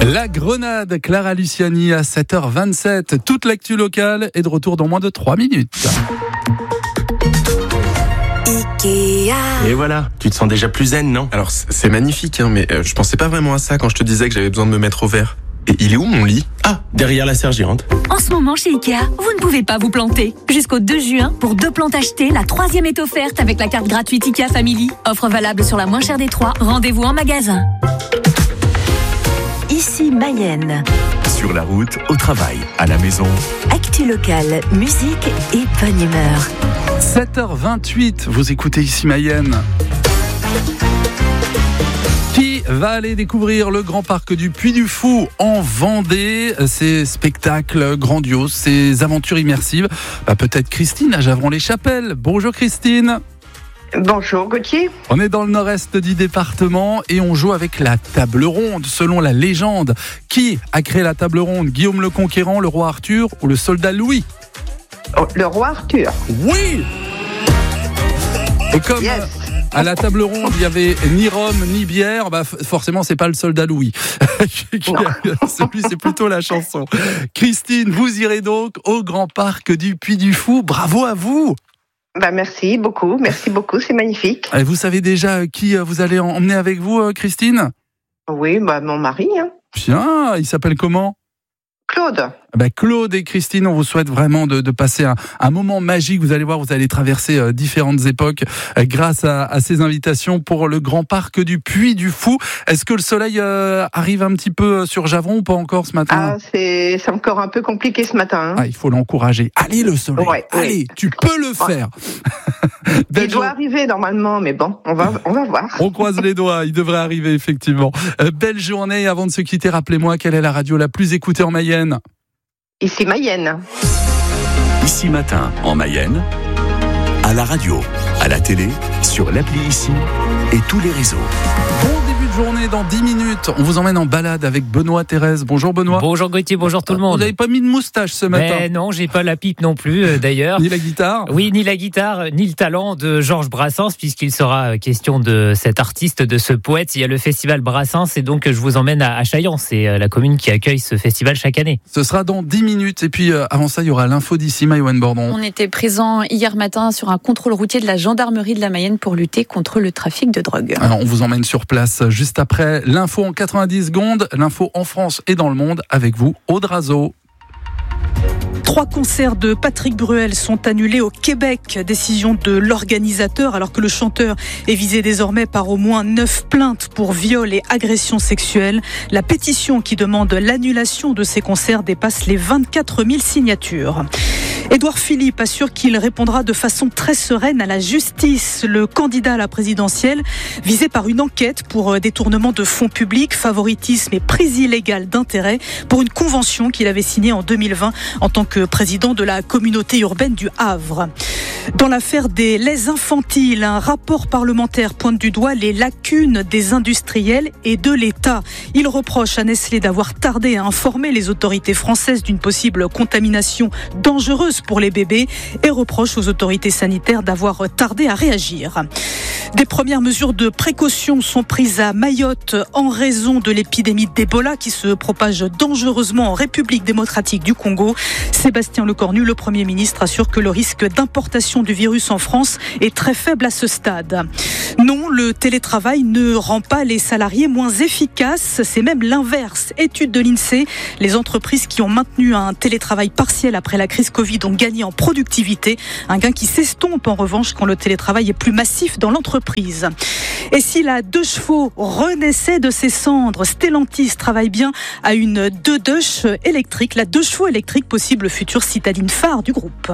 La Grenade, Clara Luciani à 7h27. Toute l'actu locale est de retour dans moins de 3 minutes. Ikea. Et voilà, tu te sens déjà plus zen, non? Alors c'est magnifique, mais je pensais pas vraiment à ça quand je te disais que j'avais besoin de me mettre au vert. Et il est où mon lit? Ah, derrière la serre géante. En ce moment chez Ikea, vous ne pouvez pas vous planter. Jusqu'au 2 juin, pour 2 plantes achetées, la 3e est offerte avec la carte gratuite Ikea Family. Offre valable sur la moins chère des 3. Rendez-vous en magasin. Ici Mayenne. Sur la route, au travail, à la maison. Actu locale, musique et bonne humeur. 7h28, vous écoutez Ici Mayenne. Qui va aller découvrir le Grand Parc du Puy du Fou en Vendée, ses spectacles grandioses, ses aventures immersives? Peut-être Christine à Javron-les-Chapelles. Bonjour Christine. Bonjour Gauthier. On est dans le nord-est du département et on joue avec la table ronde. Selon la légende, qui a créé la table ronde? Guillaume le Conquérant, le roi Arthur ou le soldat Louis? Le roi Arthur. Oui. Et comme à la table ronde, il n'y avait ni rhum ni bière, forcément, c'est pas le soldat Louis. C'est plutôt la chanson. Christine, vous irez donc au Grand Parc du Puy du Fou. Bravo à vous. Merci beaucoup, c'est magnifique. Et vous savez déjà qui vous allez emmener avec vous, Christine? Oui, mon mari. Bien, il s'appelle comment? Claude. Claude et Christine, on vous souhaite vraiment de passer un moment magique. Vous allez voir, vous allez traverser différentes époques grâce à ces invitations pour le Grand Parc du Puy du Fou. Est-ce que le soleil arrive un petit peu sur Javron ou pas encore ce matin? C'est encore un peu compliqué ce matin. Il faut l'encourager. Allez le soleil, allez, tu peux le faire. Il doit arriver normalement, mais bon, on va voir. On croise les doigts, il devrait arriver effectivement. Belle journée. Avant de se quitter, rappelez-moi quelle est la radio la plus écoutée en Mayenne? Ici Mayenne. Ici Matin en Mayenne, à la radio, à la télé, sur l'appli Ici et tous les réseaux. Bon début de journée, dans 10 minutes, on vous emmène en balade avec Benoît Thérèse. Bonjour Benoît. Bonjour Gauthier, bonjour tout le monde. Vous n'avez pas mis de moustache ce matin? Mais non, j'ai pas la pipe non plus d'ailleurs. Ni la guitare? Oui, ni la guitare, ni le talent de Georges Brassens, puisqu'il sera question de cet artiste, de ce poète. Il y a le festival Brassens et donc je vous emmène à Chaillan. C'est la commune qui accueille ce festival chaque année. Ce sera dans 10 minutes et puis avant ça, il y aura l'info d'ici, Maïwen Bordon. On était présent hier matin sur un contrôle routier de la gendarmerie de la Mayenne pour lutter contre le trafic de drogue. Alors, on vous emmène sur place juste après l'info en 90 secondes, l'info en France et dans le monde avec vous, Aude Razo. 3 concerts de Patrick Bruel sont annulés au Québec. Décision de l'organisateur alors que le chanteur est visé désormais par au moins 9 plaintes pour viol et agression sexuelle. La pétition qui demande l'annulation de ces concerts dépasse les 24 000 signatures. Édouard Philippe assure qu'il répondra de façon très sereine à la justice. Le candidat à la présidentielle visé par une enquête pour détournement de fonds publics, favoritisme et prise illégale d'intérêt pour une convention qu'il avait signée en 2020 en tant que président de la communauté urbaine du Havre. Dans l'affaire des laits infantiles, un rapport parlementaire pointe du doigt les lacunes des industriels et de l'État. Il reproche à Nestlé d'avoir tardé à informer les autorités françaises d'une possible contamination dangereuse pour les bébés et reproche aux autorités sanitaires d'avoir tardé à réagir. Des premières mesures de précaution sont prises à Mayotte en raison de l'épidémie d'Ebola qui se propage dangereusement en République démocratique du Congo. Sébastien Lecornu, le Premier ministre, assure que le risque d'importation du virus en France est très faible à ce stade. Non, le télétravail ne rend pas les salariés moins efficaces, c'est même l'inverse. Étude de l'INSEE, les entreprises qui ont maintenu un télétravail partiel après la crise Covid ont gagné en productivité, un gain qui s'estompe en revanche quand le télétravail est plus massif dans l'entreprise. Et si la 2 chevaux renaissait de ses cendres, Stellantis travaille bien à une 2 électrique, la 2 chevaux électrique, possible future citadine phare du groupe.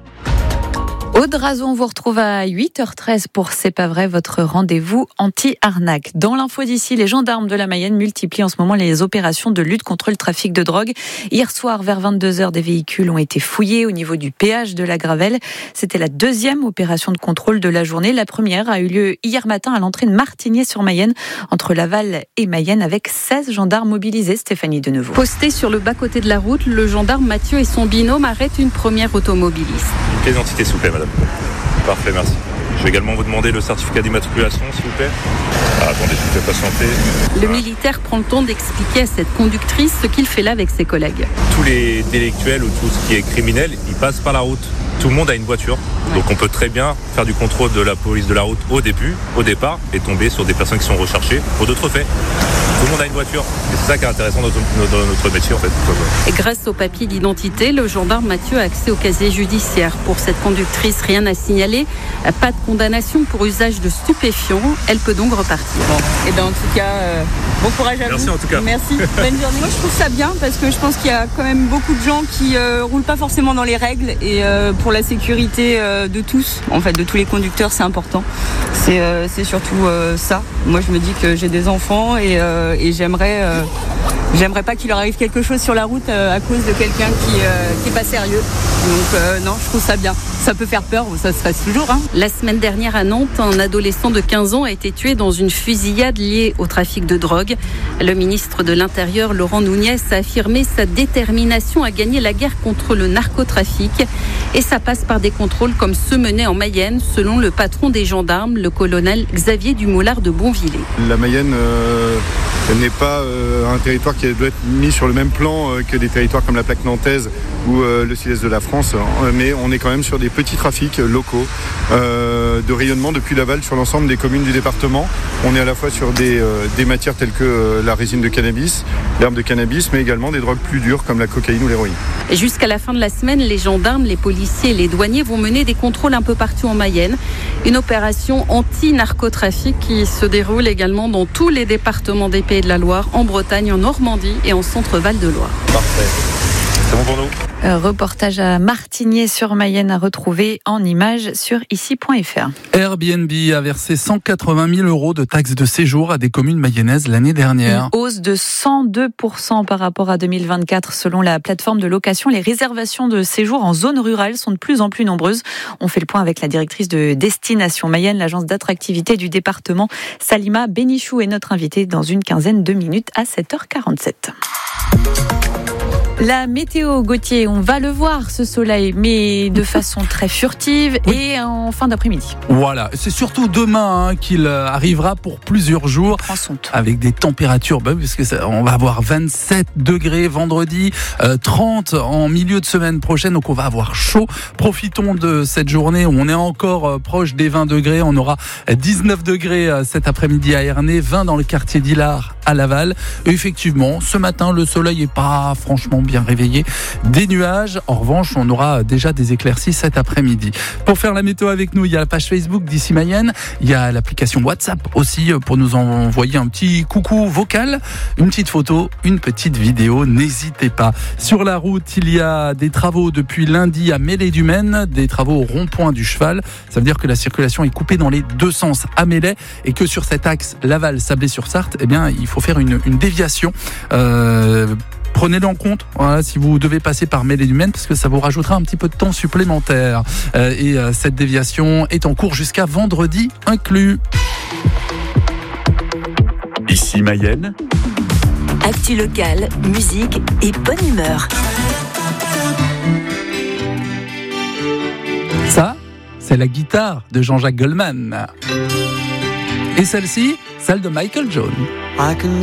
Aude Razo, on vous retrouve à 8h13 pour C'est pas vrai, votre rendez-vous anti-arnaque. Dans l'info d'ici, les gendarmes de la Mayenne multiplient en ce moment les opérations de lutte contre le trafic de drogue. Hier soir, vers 22h, des véhicules ont été fouillés au niveau du péage de la Gravelle. C'était la 2e opération de contrôle de la journée. La première a eu lieu hier matin à l'entrée de Martigny-sur-Mayenne, entre Laval et Mayenne, avec 16 gendarmes mobilisés. Stéphanie Deneuveau. Posté sur le bas-côté de la route, le gendarme Mathieu et son binôme arrêtent une première automobiliste. Quelle identité s'il vous plaît, madame? Parfait, merci. vais également vous demander le certificat d'immatriculation, s'il vous plaît. Attendez, je vous fais patienter. Le militaire prend le temps d'expliquer à cette conductrice ce qu'il fait là avec ses collègues. Tous les délictuels ou tout ce qui est criminel, ils passent par la route. Tout le monde a une voiture, donc on peut très bien faire du contrôle de la police de la route au départ, et tomber sur des personnes qui sont recherchées pour d'autres faits. Tout le monde a une voiture, et c'est ça qui est intéressant dans notre métier en fait. Et grâce au papier d'identité, le gendarme Mathieu a accès au casier judiciaire. Pour cette conductrice, rien à signaler, pas de condamnation pour usage de stupéfiants, elle peut donc repartir. Bon, et bien en tout cas, bon courage à vous. Merci en tout cas. Merci, bonne journée. Moi je trouve ça bien parce que je pense qu'il y a quand même beaucoup de gens qui roulent pas forcément dans les règles et pour la sécurité de tous, en fait de tous les conducteurs, c'est important. C'est surtout ça. Moi je me dis que j'ai des enfants et j'aimerais pas qu'il leur arrive quelque chose sur la route à cause de quelqu'un qui est pas sérieux. Donc non, je trouve ça bien. Ça peut faire peur, ça se passe toujours. Hein. La semaine dernière à Nantes, un adolescent de 15 ans a été tué dans une fusillade liée au trafic de drogue. Le ministre de l'Intérieur, Laurent Nunez, a affirmé sa détermination à gagner la guerre contre le narcotrafic. Et ça passe par des contrôles comme ceux menés en Mayenne, selon le patron des gendarmes, le colonel Xavier Dumoulard de Bonvillers. La Mayenne n'est pas un territoire qui doit être mis sur le même plan que des territoires comme la plaque nantaise ou le sud-est de la France, mais on est quand même sur des petits trafics locaux de rayonnement depuis Laval sur l'ensemble des communes du département. On est à la fois sur des matières telles que la résine de cannabis, l'herbe de cannabis, mais également des drogues plus dures comme la cocaïne ou l'héroïne. Et jusqu'à la fin de la semaine, les gendarmes, les policiers et les douaniers vont mener des contrôles un peu partout en Mayenne. Une opération anti-narcotrafic qui se déroule également dans tous les départements des Pays de la Loire, en Bretagne, en Normandie et en Centre-Val de Loire. Parfait. C'est bon pour nous. Reportage à Martigné-sur-Mayenne à retrouver en images sur ici.fr. Airbnb a versé 180 000 € de taxes de séjour à des communes mayennaises l'année dernière. Une hausse de 102% par rapport à 2024 selon la plateforme de location. Les réservations de séjour en zone rurale sont de plus en plus nombreuses. On fait le point avec la directrice de Destination Mayenne, l'agence d'attractivité du département. Salima Benichou est notre invitée dans une quinzaine de minutes à 7h47. La météo, Gauthier, on va le voir ce soleil, mais de façon très furtive et en fin d'après-midi. Voilà, c'est surtout demain qu'il arrivera pour plusieurs jours avec des températures, puisque on va avoir 27 degrés vendredi, 30 en milieu de semaine prochaine, donc on va avoir chaud. Profitons de cette journée où on est encore proche des 20 degrés, on aura 19 degrés cet après-midi à Ernée, 20 dans le quartier d'Illard à Laval. Et effectivement, ce matin, le soleil n'est pas franchement bien réveillé. Des nuages. En revanche, on aura déjà des éclaircies cet après-midi. Pour faire la météo avec nous, il y a la page Facebook d'Ici Mayenne. Il y a l'application WhatsApp aussi pour nous envoyer un petit coucou vocal, une petite photo, une petite vidéo. N'hésitez pas. Sur la route, il y a des travaux depuis lundi à Mêlée-du-Maine, des travaux au rond-point du Cheval. Ça veut dire que la circulation est coupée dans les deux sens à Mêlée et que sur cet axe Laval-Sablé-sur-Sarthe, eh bien, il faut faire une déviation. Prenez-le en compte si vous devez passer par Mêlée-du-Maine parce que ça vous rajoutera un petit peu de temps supplémentaire. Et cette déviation est en cours jusqu'à vendredi inclus. Ici Mayenne. Actu locale, musique et bonne humeur. Ça, c'est la guitare de Jean-Jacques Goldman. Et celle-ci, celle de Michael Jones. I can